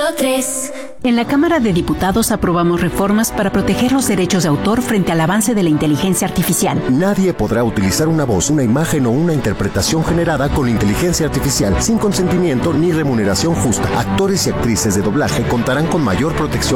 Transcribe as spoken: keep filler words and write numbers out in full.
tres. En la Cámara de Diputados aprobamos reformas para proteger los derechos de autor frente al avance de la inteligencia artificial. Nadie podrá utilizar una voz, una imagen o una interpretación generada con inteligencia artificial sin consentimiento ni remuneración justa. Actores y actrices de doblaje contarán con mayor protección